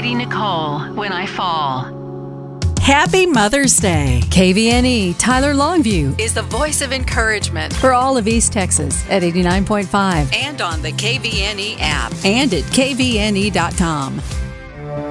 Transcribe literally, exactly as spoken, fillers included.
Katie Nicole, When I Fall. Happy Mother's Day. K V N E Tyler Longview Is the voice of encouragement for all of East Texas at eighty-nine point five and on the K V N E app and at K V N E dot com.